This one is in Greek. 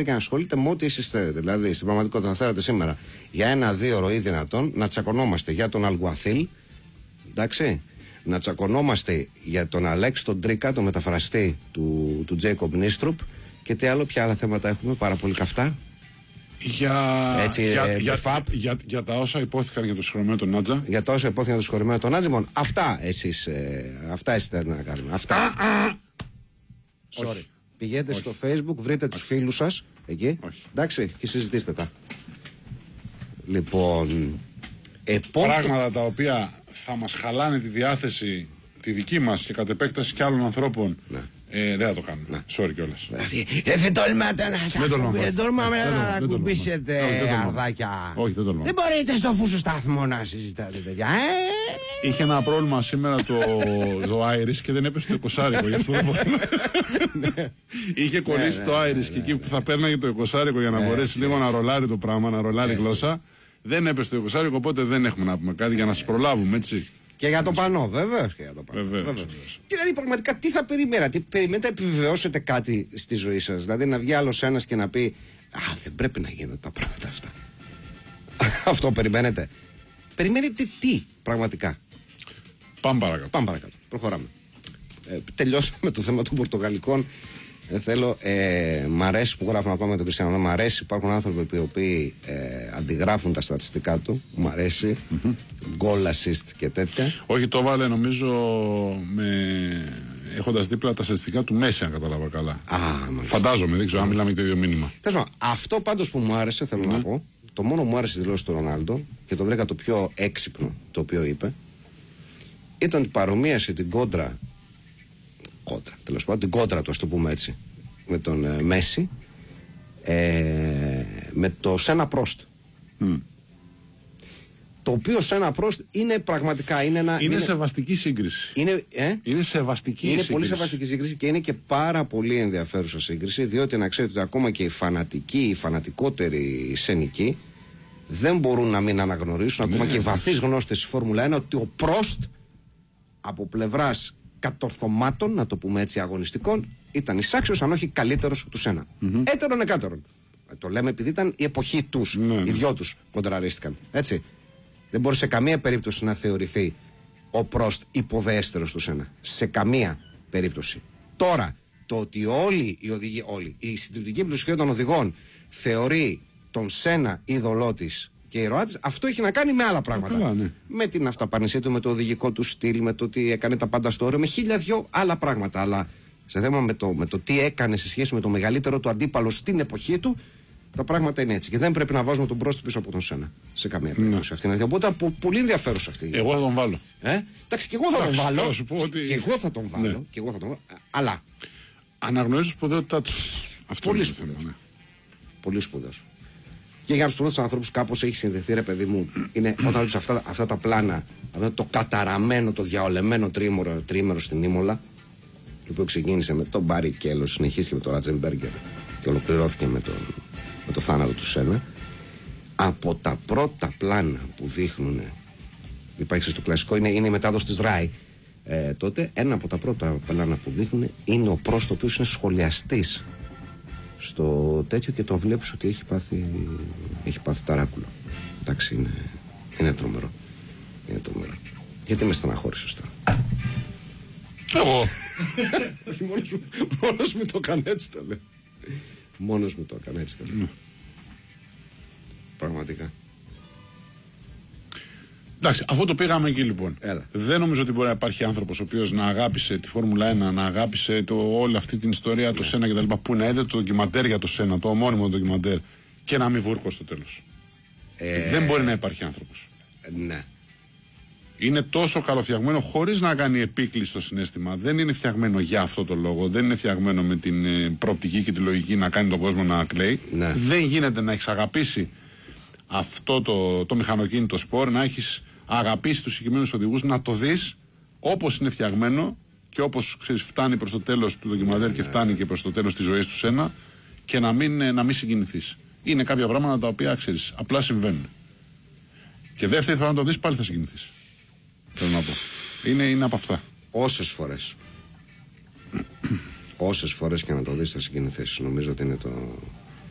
ασχολείται και να ασχολείται με ό,τι εσείς θέλετε. Δηλαδή, στην πραγματικότητα, θα θέλατε σήμερα για 1-2 ώρο ή δυνατόν να τσακωνόμαστε για τον Αλγουαθίλ, εντάξει, να τσακωνόμαστε για τον Αλέξη τον Τρίκα, τον μεταφραστή του Τζέικομπ Νίστρουπ, και τι άλλο, ποια άλλα θέματα έχουμε, πάρα πολύ καυτά. Για τα όσα υπόθηκαν για το συγχωρεμένο τον Νάτζα. Για τα όσα υπόθηκαν για το συγχωρεμένο τον Νάτζα, λοιπόν, αυτά εσείς θέλετε να κάνουμε. Αυτά. Sorry. Πηγαίνετε στο Facebook, βρείτε τους φίλους σας εκεί. Εντάξει, και συζητήστε τα. Λοιπόν, πράγματα τα οποία θα μας χαλάνε τη διάθεση τη δική μας και κατ' επέκταση και άλλων ανθρώπων. Ναι. Δεν θα το κάνουμε. Ναι. Sorry κιόλας. Δεν τολμάτε δεν τολμάμε να κουμπίσετε αρδάκια. Όχι, δεν τολμάμε. Δεν μπορείτε στο φούσο σταθμό να συζητάτε τέτοια. Είχε ένα πρόβλημα σήμερα το Iris και δεν έπεσε το 20άρικο. Γι' αυτό δεν μπορούμε. Είχε κολλήσει το Iris και εκεί που θα παίρναγε το 20άρικο για να μπορέσει λίγο να ρολάρει το πράγμα, να ρολάρει γλώσσα. Δεν έπεσε το 20άρικο, οπότε δεν έχουμε να πούμε κάτι για να σας προλάβουμε, έτσι. Και για το πανό, βεβαίως και για το πανό. Βεβαίως. Δηλαδή, πραγματικά, τι θα περιμένατε, περιμένετε να επιβεβαιώσετε κάτι στη ζωή σας? Δηλαδή, να βγει άλλος ένας και να πει δεν πρέπει να γίνονται τα πράγματα αυτά. Αυτό περιμένετε? Περιμένετε τι, πραγματικά? Πάμε παρακάτω. Προχωράμε. Τελειώσαμε το θέμα των Πορτογαλικών. Θέλω, μ' αρέσει που γράφουν ακόμα με τον Κριστιανό. Μ' αρέσει, υπάρχουν άνθρωποι οι οποίοι αντιγράφουν τα στατιστικά του. Μ' αρέσει. Goal assist και τέτοια. Όχι, το βάλε νομίζω έχοντας δίπλα τα στατιστικά του Μέση, αν κατάλαβα καλά. Φαντάζομαι, δεν ξέρω αν μιλάμε και το ίδιο μήνυμα. Αυτό πάντως που μου άρεσε, θέλω να πω, το μόνο που μου άρεσε τη δηλώση του Ρονάλντο και το βρήκα το πιο έξυπνο το οποίο είπε, ήταν την παρομοίαση, την κόντρα, τέλος πάντων, την κόντρα του, ας το πούμε έτσι, με τον Μέση, με το Σένα Πρόστ. Το οποίο Σένα Πρόστ είναι πραγματικά είναι σεβαστική σύγκριση. Είναι σεβαστική σύγκριση. Πολύ σεβαστική σύγκριση και είναι και πάρα πολύ ενδιαφέρουσα σύγκριση, διότι να ξέρετε ότι ακόμα και οι φανατικότεροι σενικοί δεν μπορούν να μην αναγνωρίσουν, ακόμα και οι βαθείς γνώστες στη Φόρμουλα 1, ότι ο Πρόστ από πλευράς κατορθωμάτων, να το πούμε έτσι, αγωνιστικών, ήταν εισάξιος, αν όχι καλύτερος του Σένα. Έτερον εκάτερον. Το λέμε επειδή ήταν η εποχή τους. Οι δυο τους κοντραρίστηκαν. Έτσι. Δεν μπορεί σε καμία περίπτωση να θεωρηθεί ο Πρόστ υποδέστερος του Σένα. Σε καμία περίπτωση. Τώρα, το ότι η συντριπτική πλειοψηφία των οδηγών θεωρεί τον Σένα είδωλό της και ήρωά της, αυτό έχει να κάνει με άλλα πράγματα. Καλά, ναι. Με την αυταπαρνησία του, με το οδηγικό του στυλ, με το ότι έκανε τα πάντα στο όριο, με 1002 άλλα πράγματα. Αλλά σε θέμα με το τι έκανε σε σχέση με το μεγαλύτερο του αντίπαλο στην εποχή του, τα πράγματα είναι έτσι. Και δεν πρέπει να βάζουμε τον Πρόστ πίσω από τον Σένα. Σε καμία περίπτωση. Αυτή είναι. Οπότε πολύ ενδιαφέρουσα αυτή. Εγώ θα τον βάλω. Εντάξει, και εγώ θα τον βάλω. Θα σου πω ότι... Και εγώ θα τον βάλω. Αλλά. Αναγνωρίζω σπουδαιότητά του. Πολύ σπουδαίος. Ναι. Πολύ σπουδαίος. Και για τους πρώτους ανθρώπους κάπως έχει συνδεθεί, ρε παιδί μου, είναι όταν βλέπεις αυτά τα πλάνα, το καταραμένο, το διαολεμένο τρίμερο στην Ήμολα, το οποίο ξεκίνησε με τον Μπάρι Κέλλο, συνεχίστηκε με τον Ρατζενμπέργκερ και ολοκληρώθηκε με το θάνατο του Σένα. Από τα πρώτα πλάνα που δείχνουν, υπάρχει στο κλασικό, είναι η μετάδοση της ΡΑΗ, τότε ένα από τα πρώτα πλάνα που δείχνουν είναι ο Πρόστ, ο οποίος είναι σχολιαστής στο τέτοιο και το βλέπεις ότι έχει πάθει ταράκουλο. Εντάξει, είναι τρομερό. Γιατί με στεναχώρησες τώρα? Εγώ. Όχι, μόνος μου το έκανε έτσι, το λέω. Μόνος μου το έκανε έτσι, το λέω. Πραγματικά. Εντάξει, αφού το πήγαμε εκεί λοιπόν. Έλα. Δεν νομίζω ότι μπορεί να υπάρχει άνθρωπος ο οποίος να αγάπησε τη Φόρμουλα 1, να αγάπησε όλη αυτή την ιστορία, το Σένα κτλ. Που να είδε το ντοκιμαντέρ για το Σένα, το ομώνυμο ντοκιμαντέρ, και να μην βούρκω στο τέλος. Δεν μπορεί να υπάρχει άνθρωπος. Ναι. Είναι τόσο καλοφτιαγμένο χωρίς να κάνει επίκληση στο συναίσθημα. Δεν είναι φτιαγμένο για αυτό το λόγο. Δεν είναι φτιαγμένο με την προοπτική και τη λογική να κάνει τον κόσμο να κλαίει. Ναι. Δεν γίνεται να έχεις αγαπήσει αυτό το μηχανοκίνητο σπορ, να έχεις αγαπήσει τους συγκεκριμένους οδηγούς, να το δεις όπως είναι φτιαγμένο και όπως ξέρεις, φτάνει προς το τέλος του ντοκιμαντέρ και φτάνει και προς το τέλος της ζωής του Σένα, και να μην συγκινηθείς. Είναι κάποια πράγματα τα οποία ξέρεις, απλά συμβαίνουν. Και δεύτερη φορά να το δεις πάλι θα συγκινηθείς. Θέλω να πω. Είναι από αυτά. Όσες φορές και να το δεις θα συγκινηθείς. Νομίζω ότι είναι